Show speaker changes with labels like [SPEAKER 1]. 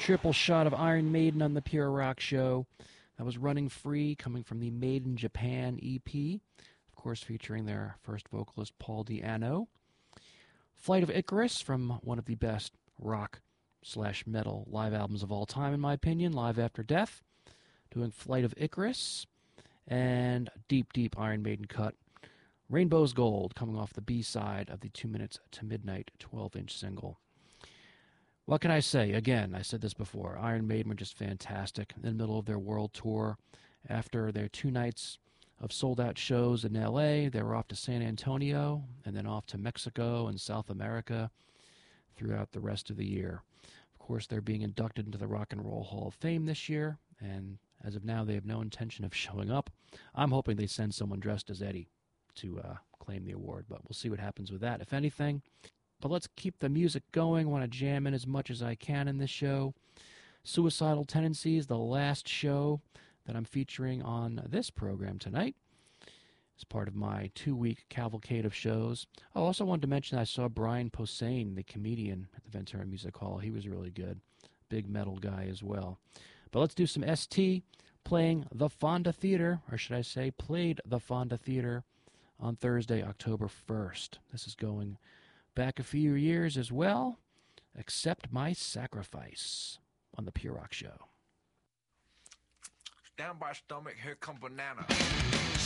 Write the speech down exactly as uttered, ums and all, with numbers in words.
[SPEAKER 1] triple shot of Iron Maiden on the Pure Rock Show. That was Running Free, coming from the Made in Japan E P, of course featuring their first vocalist, Paul Di'Anno. Flight of Icarus, from one of the best rock slash metal live albums of all time, in my opinion, Live After Death, doing Flight of Icarus. And Deep, Deep Iron Maiden cut, Rainbow's Gold, coming off the B-side of the Two Minutes to Midnight twelve-inch single. What can I say? Again, I said this before, Iron Maiden were just fantastic in the middle of their world tour. After their two nights of sold-out shows in L A, they were off to San Antonio and then off to Mexico and South America throughout the rest of the year. Of course, they're being inducted into the Rock and Roll Hall of Fame this year, and as of now, they have no intention of showing up. I'm hoping they send someone dressed as Eddie to uh, claim the award, but we'll see what happens with that, if anything. But let's keep the music going. I want to jam in as much as I can in this show. Suicidal Tendencies, the last show that I'm featuring on this program tonight, as part of my two-week cavalcade of shows. I also wanted to mention I saw Brian Posehn, the comedian, at the Ventura Music Hall. He was really good. Big metal guy as well. But let's do some S T, playing the Fonda Theater, or should I say played the Fonda Theater on Thursday, October first. This is going back a few years as well. Accept My Sacrifice on the Pure Rock Show.
[SPEAKER 2] Down by stomach, here come banana.